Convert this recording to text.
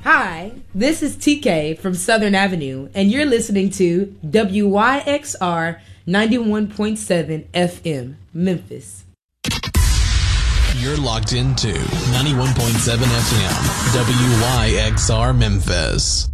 Hi, this is TK from Southern Avenue, and you're listening to WYXR 91.7 FM, Memphis. You're locked into 91.7 FM, WYXR Memphis.